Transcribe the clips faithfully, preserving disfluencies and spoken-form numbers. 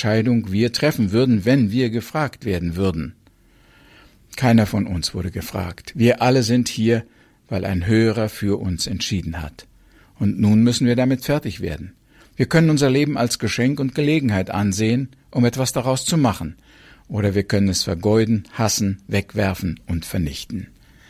Entscheidung wir treffen würden, wenn wir gefragt werden würden. Keiner von uns wurde gefragt. Wir alle sind hier, weil ein Höherer für uns entschieden hat. Und nun müssen wir damit fertig werden. Wir können unser Leben als Geschenk und Gelegenheit ansehen, um etwas daraus zu machen. Oder wir können es vergeuden, hassen, wegwerfen und vernichten.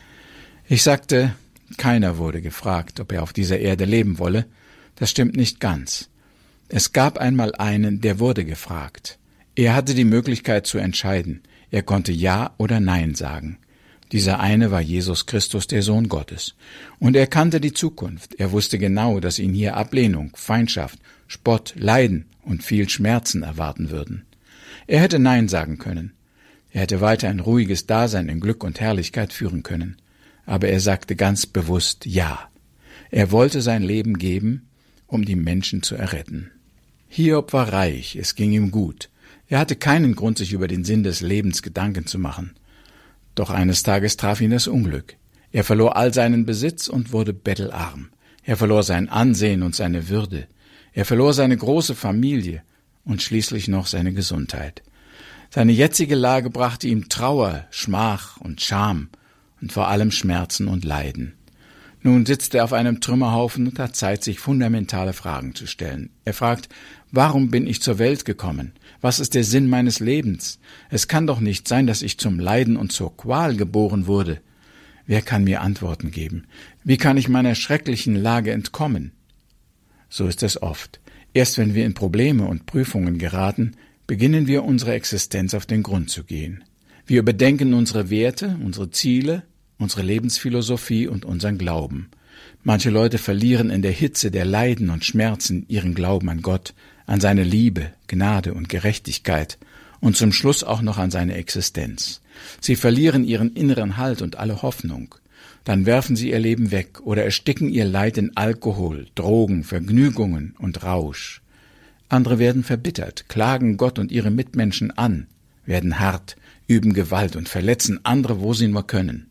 Ich sagte, keiner wurde gefragt, ob er auf dieser Erde leben wolle. Das stimmt nicht ganz. Es gab einmal einen, der wurde gefragt. Er hatte die Möglichkeit zu entscheiden. Er konnte Ja oder Nein sagen. Dieser eine war Jesus Christus, der Sohn Gottes. Und er kannte die Zukunft. Er wusste genau, dass ihn hier Ablehnung, Feindschaft, Spott, Leiden und viel Schmerzen erwarten würden. Er hätte Nein sagen können. Er hätte weiter ein ruhiges Dasein in Glück und Herrlichkeit führen können. Aber er sagte ganz bewusst Ja. Er wollte sein Leben geben, um die Menschen zu erretten. Hiob war reich, es ging ihm gut. Er hatte keinen Grund, sich über den Sinn des Lebens Gedanken zu machen. Doch eines Tages traf ihn das Unglück. Er verlor all seinen Besitz und wurde bettelarm. Er verlor sein Ansehen und seine Würde. Er verlor seine große Familie und schließlich noch seine Gesundheit. Seine jetzige Lage brachte ihm Trauer, Schmach und Scham und vor allem Schmerzen und Leiden. Nun sitzt er auf einem Trümmerhaufen und hat Zeit, sich fundamentale Fragen zu stellen. Er fragt, warum bin ich zur Welt gekommen? Was ist der Sinn meines Lebens? Es kann doch nicht sein, dass ich zum Leiden und zur Qual geboren wurde. Wer kann mir Antworten geben? Wie kann ich meiner schrecklichen Lage entkommen? So ist es oft. Erst wenn wir in Probleme und Prüfungen geraten, beginnen wir unsere Existenz auf den Grund zu gehen. Wir überdenken unsere Werte, unsere Ziele, unsere Lebensphilosophie und unseren Glauben. Manche Leute verlieren in der Hitze der Leiden und Schmerzen ihren Glauben an Gott, an seine Liebe, Gnade und Gerechtigkeit und zum Schluss auch noch an seine Existenz. Sie verlieren ihren inneren Halt und alle Hoffnung. Dann werfen sie ihr Leben weg oder ersticken ihr Leid in Alkohol, Drogen, Vergnügungen und Rausch. Andere werden verbittert, klagen Gott und ihre Mitmenschen an, werden hart, üben Gewalt und verletzen andere, wo sie nur können.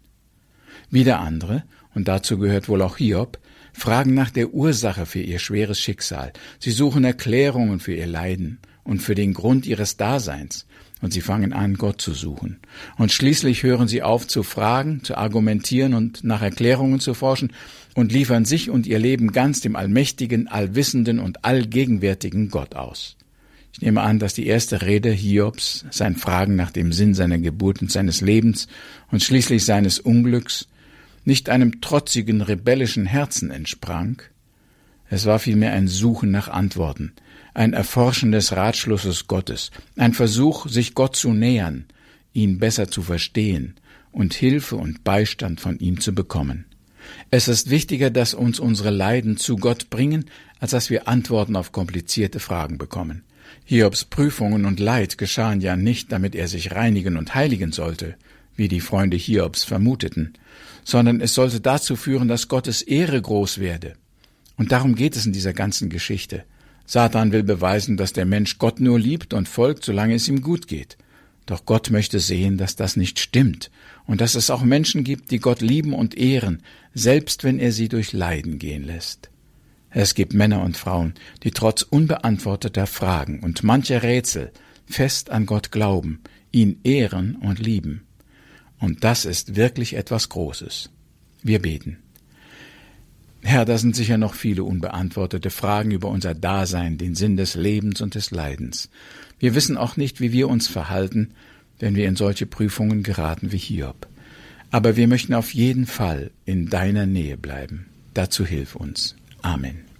Wieder andere, und dazu gehört wohl auch Hiob, fragen nach der Ursache für ihr schweres Schicksal. Sie suchen Erklärungen für ihr Leiden und für den Grund ihres Daseins, und sie fangen an, Gott zu suchen. Und schließlich hören sie auf zu fragen, zu argumentieren und nach Erklärungen zu forschen und liefern sich und ihr Leben ganz dem allmächtigen, allwissenden und allgegenwärtigen Gott aus. Ich nehme an, dass die erste Rede Hiobs, sein Fragen nach dem Sinn seiner Geburt und seines Lebens und schließlich seines Unglücks, nicht einem trotzigen, rebellischen Herzen entsprang. Es war vielmehr ein Suchen nach Antworten, ein Erforschen des Ratschlusses Gottes, ein Versuch, sich Gott zu nähern, ihn besser zu verstehen und Hilfe und Beistand von ihm zu bekommen. Es ist wichtiger, dass uns unsere Leiden zu Gott bringen, als dass wir Antworten auf komplizierte Fragen bekommen. Hiobs Prüfungen und Leid geschahen ja nicht, damit er sich reinigen und heiligen sollte, wie die Freunde Hiobs vermuteten, sondern es sollte dazu führen, dass Gottes Ehre groß werde. Und darum geht es in dieser ganzen Geschichte. Satan will beweisen, dass der Mensch Gott nur liebt und folgt, solange es ihm gut geht. Doch Gott möchte sehen, dass das nicht stimmt und dass es auch Menschen gibt, die Gott lieben und ehren, selbst wenn er sie durch Leiden gehen lässt. Es gibt Männer und Frauen, die trotz unbeantworteter Fragen und mancher Rätsel fest an Gott glauben, ihn ehren und lieben. Und das ist wirklich etwas Großes. Wir beten. Herr, da sind sicher noch viele unbeantwortete Fragen über unser Dasein, den Sinn des Lebens und des Leidens. Wir wissen auch nicht, wie wir uns verhalten, wenn wir in solche Prüfungen geraten wie Hiob. Aber wir möchten auf jeden Fall in deiner Nähe bleiben. Dazu hilf uns. Amen.